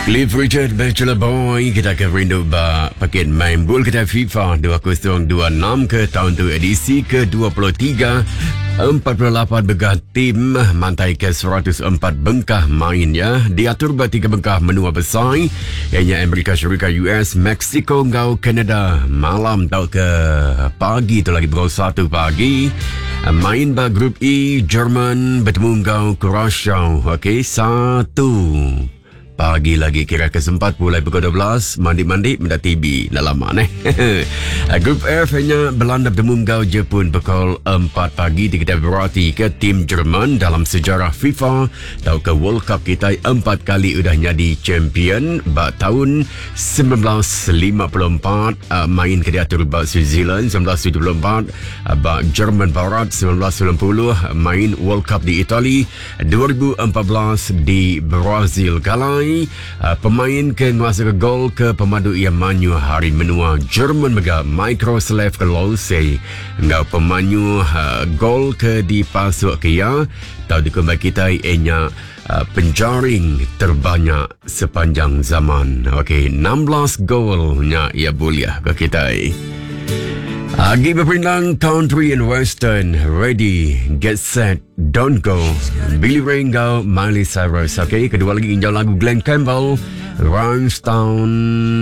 Cliff Richard Bachelor Boy, kita akan rindu paket main bola kita FIFA 2026 ke tahun tu, edisi ke-23. 48 begah tim mantai ke 104 bengkah main ya. Diatur bertiga bengkah menua bersaing, iaitu Amerika Syarikat, US, Mexico, ngau Kanada. Malam tau ke pagi tu lagi pukul 1 pagi. Main ba grup E, Jerman bertemu ngau Croatia. Okey, 1 pagi lagi kira ke-4 mulai pukul 12. Mandi-mandi minta TV dah lama Grup F hanya Belanda bertemu ngau Jepun pukul 4 pagi. Kita berarti ke tim Jerman dalam sejarah FIFA tahu ke World Cup kita 4 kali udah jadi champion. Tahun 1954 main ke diatur New Zealand, 1974 Jerman Barat, 1990 main World Cup di Itali, 2014 di Brazil kalah. Pemain ke nguasa ke gol ke pemadu yang manyu hari menua Jerman mega Miroslav Klose ngau pemanyu gol ke di pasuk ke ya tahu di kembali kita ianya penjaring terbanyak sepanjang zaman. Okey, 16 golnya ia buliah ke kita. Agi berpindang country and western. Ready, get set, don't go. Billy Ray ngau Miley Cyrus. Okey, kedua lagi injau lagu Glenn Campbell, Rhinestone.